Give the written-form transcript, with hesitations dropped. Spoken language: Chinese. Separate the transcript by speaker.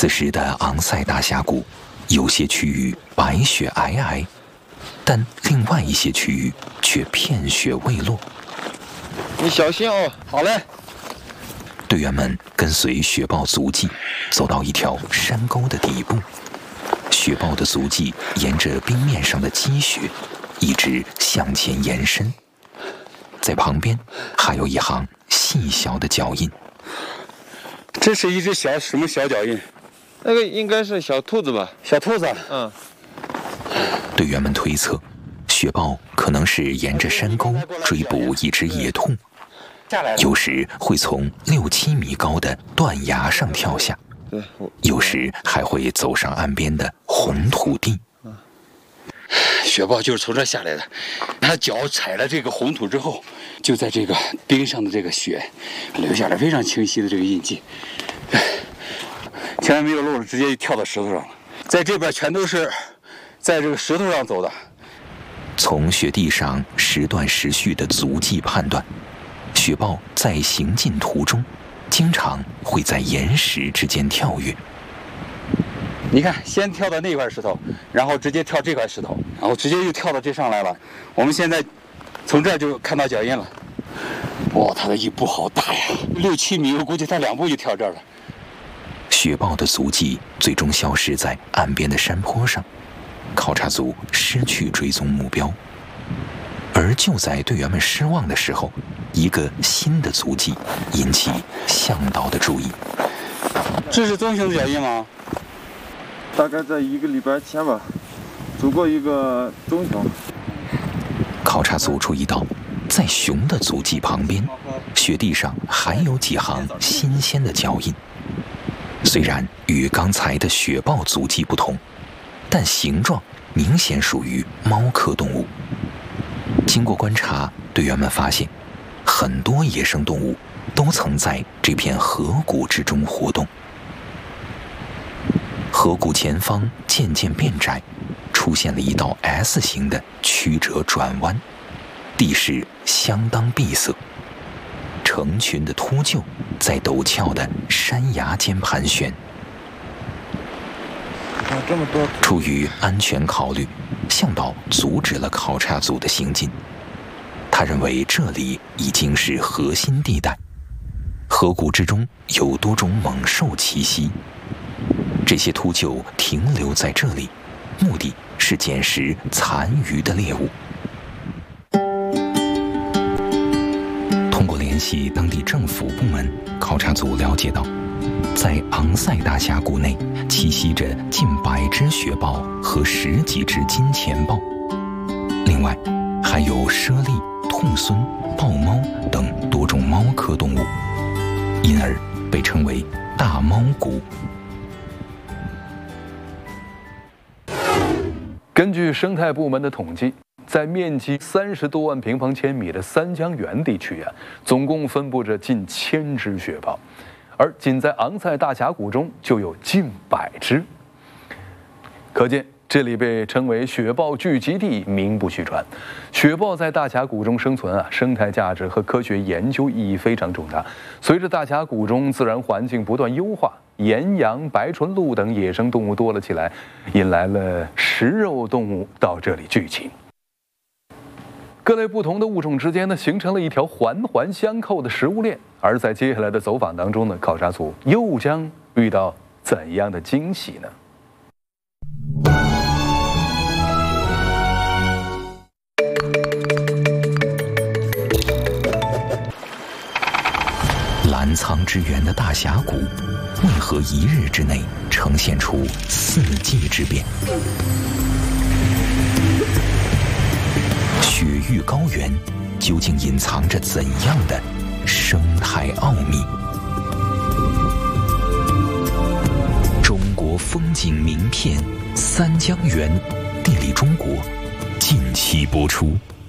Speaker 1: 此时的昂塞大峡谷，有些区域白雪皑皑，但另外一些区域却片雪未落。
Speaker 2: 你小心哦。好嘞。
Speaker 1: 队员们跟随雪豹足迹，走到一条山沟的底部。雪豹的足迹沿着冰面上的积雪，一直向前延伸。在旁边还有一行细小的脚印。
Speaker 3: 这是一只什么小脚印？
Speaker 2: 那个应该是小兔子吧？
Speaker 3: 小兔子。
Speaker 2: 嗯。
Speaker 1: 队员们推测，雪豹可能是沿着山沟追捕一只野兔，有时会从6、7米高的断崖上跳下，有时还会走上岸边的红土地。
Speaker 3: 雪豹就是从这下来的，它脚踩了这个红土之后，就在这个冰上的这个雪留下了非常清晰的这个印记。前面没有路了，直接就跳到石头上了。在这边全都是在这个石头上走的。
Speaker 1: 从雪地上时断时续的足迹判断，雪豹在行进途中经常会在岩石之间跳跃。
Speaker 3: 你看，先跳到那块石头，然后直接跳这块石头，然后直接又跳到这上来了。我们现在从这儿就看到脚印了。哇，它的一步好大呀，6、7米，我估计它2步就跳这儿了。
Speaker 1: 雪豹的足迹最终消失在岸边的山坡上，考察组失去追踪目标。而就在队员们失望的时候，一个新的足迹引起向导的注意。
Speaker 3: 这是棕熊的脚印吗？
Speaker 2: 大概在1个礼拜前吧，走过一个棕熊。
Speaker 1: 考察组注意到，在熊的足迹旁边，雪地上还有几行新鲜的脚印。虽然与刚才的雪豹足迹不同，但形状明显属于猫科动物。经过观察，队员们发现，很多野生动物都曾在这片河谷之中活动。河谷前方渐渐变窄，出现了一道 S 型的曲折转弯，地势相当闭塞。成群的秃鹫在陡峭的山崖间盘旋。出于安全考虑，向导阻止了考察组的行进。他认为这里已经是核心地带，河谷之中有多种猛兽栖息。这些秃鹫停留在这里，目的是捡食残余的猎物。通过联系当地政府部门，考察组了解到，在昂塞大峡谷内栖息着近100只雪豹和10几只金钱豹，另外还有猞猁、兔狲、豹猫等多种猫科动物，因而被称为大猫谷。
Speaker 4: 根据生态部门的统计，在面积30多万平方千米的三江源地区总共分布着近1000只雪豹，而仅在昂塞大峡谷中就有近100只。可见这里被称为雪豹聚集地名不虚传。雪豹在大峡谷中生存生态价值和科学研究意义非常重大。随着大峡谷中自然环境不断优化，岩羊、白唇鹿等野生动物多了起来，引来了食肉动物到这里聚集。各类不同的物种之间形成了一条环环相扣的食物链。而在接下来的走访当中考察组又将遇到怎样的惊喜呢？
Speaker 1: 澜沧之源的大峡谷，为何1日之内呈现出4季之变？雪域高原究竟隐藏着怎样的生态奥秘？中国风景名片《三江源》，地理中国，近期播出。